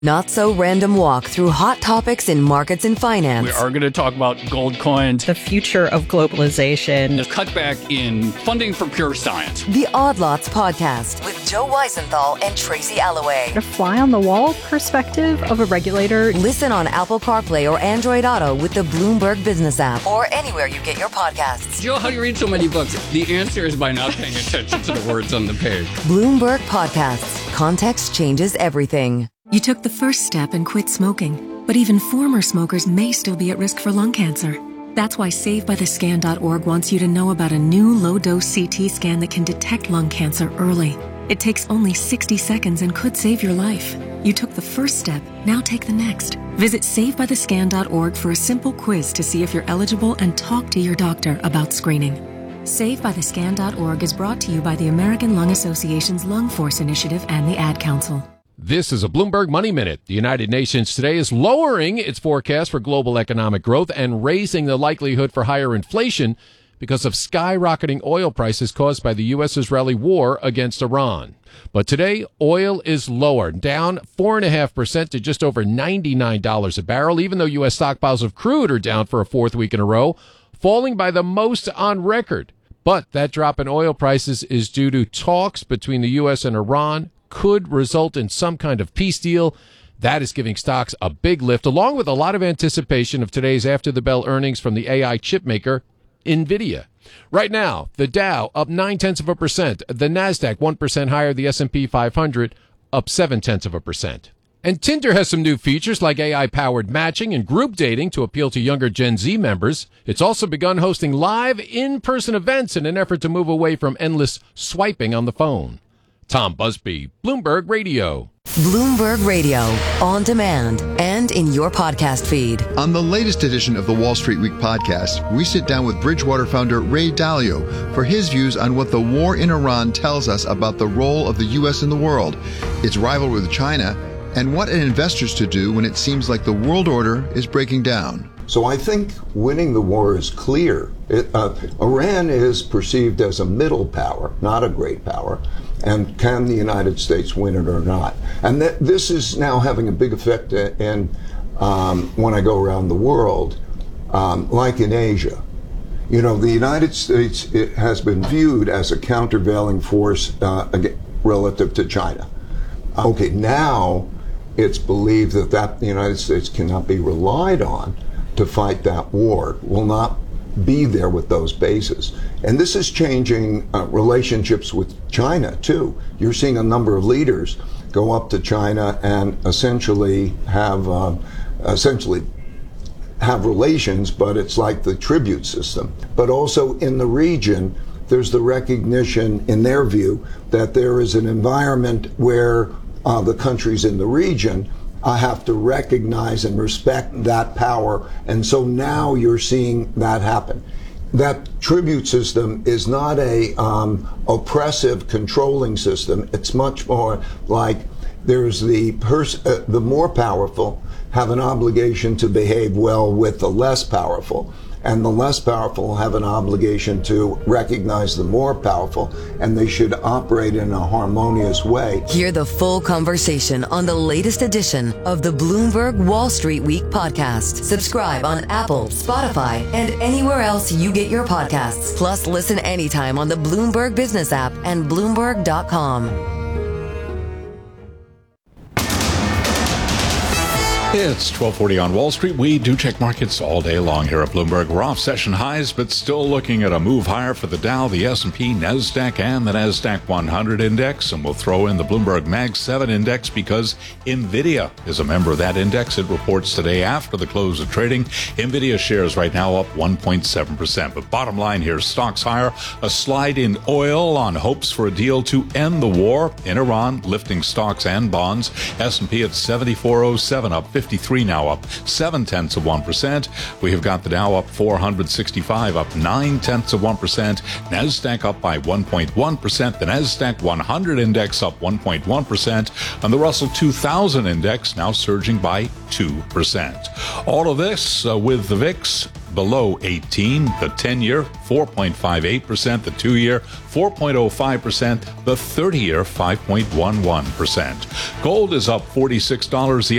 Not so random walk through hot topics in markets and finance. We are going to talk about gold coins, the future of globalization, the cutback in funding for pure science. The Odd Lots podcast with Joe Weisenthal and Tracy Alloway. A fly-on-the-wall perspective of a regulator. Listen on Apple CarPlay or Android Auto with the Bloomberg Business app or anywhere you get your podcasts. Joe, how do you read so many books? The answer is by not paying attention to the words on the page. Bloomberg Podcasts. Context changes everything. You took the first step and quit smoking, but even former smokers may still be at risk for lung cancer. That's why SaveByTheScan.org wants you to know about a new low-dose CT scan that can detect lung cancer early. It takes only 60 seconds and could save your life. You took the first step, now take the next. Visit SaveByTheScan.org for a simple quiz to see if you're eligible and talk to your doctor about screening. SaveByTheScan.org is brought to you by the American Lung Association's Lung Force Initiative and the Ad Council. This is a Bloomberg Money Minute. The United Nations today is lowering its forecast for global economic growth and raising the likelihood for higher inflation because of skyrocketing oil prices caused by the U.S.-Israeli war against Iran. But today, oil is lower, down 4.5% to just over $99 a barrel, even though U.S. stockpiles of crude are down for a fourth week in a row, falling by the most on record. But that drop in oil prices is due to talks between the U.S. and Iran could result in some kind of peace deal. That is giving stocks a big lift, along with a lot of anticipation of today's after-the-bell earnings from the AI chip maker, NVIDIA. Right now, the Dow up 0.9%, the NASDAQ 1% higher, the S&P 500 up 0.7%. And Tinder has some new features like AI-powered matching and group dating to appeal to younger Gen Z members. It's also begun hosting live in-person events in an effort to move away from endless swiping on the phone. Tom Busby, Bloomberg Radio. Bloomberg Radio, on demand and in your podcast feed. On the latest edition of the Wall Street Week podcast, we sit down with Bridgewater founder Ray Dalio for his views on what the war in Iran tells us about the role of the U.S. in the world, its rivalry with China, and what an investor's to do when it seems like the world order is breaking down. So I think winning the war is clear. Iran is perceived as a middle power, not a great power. And can the United States win it or not? And this is now having a big effect in when I go around the world, like in Asia. You know, the United States has been viewed as a countervailing force relative to China. Okay, now it's believed that the United States cannot be relied on to fight that war, will not be there with those bases. And this is changing relationships with China, too. You're seeing a number of leaders go up to China and essentially have relations, but it's like the tribute system. But also in the region, there's the recognition, in their view, that there is an environment where the countries in the region have to recognize and respect that power. And so now you're seeing that happen. That tribute system is not a oppressive controlling system. It's much more like there's the more powerful have an obligation to behave well with the less powerful. And the less powerful have an obligation to recognize the more powerful, and they should operate in a harmonious way. Hear the full conversation on the latest edition of the Bloomberg Wall Street Week podcast. Subscribe on Apple, Spotify, and anywhere else you get your podcasts. Plus, listen anytime on the Bloomberg Business app and Bloomberg.com. It's 12:40 on Wall Street. We do check markets all day long here at Bloomberg. We're off session highs, but still looking at a move higher for the Dow, the S&P, NASDAQ, and the NASDAQ 100 index. And we'll throw in the Bloomberg Mag 7 index because NVIDIA is a member of that index. It reports today after the close of trading. NVIDIA shares right now up 1.7%. But bottom line here, stocks higher. A slide in oil on hopes for a deal to end the war in Iran, lifting stocks and bonds. S&P at 7407, up 53 now, up 0.7%. We have got the Dow up 465, up 0.9%. NASDAQ up by 1.1%. The NASDAQ 100 index up 1.1%. And the Russell 2000 index now surging by 2%. All of this with the VIX below 18. The 10-year, 4.58%. The 2-year, 4.05%. The 30-year, 5.11%. Gold is up $46. The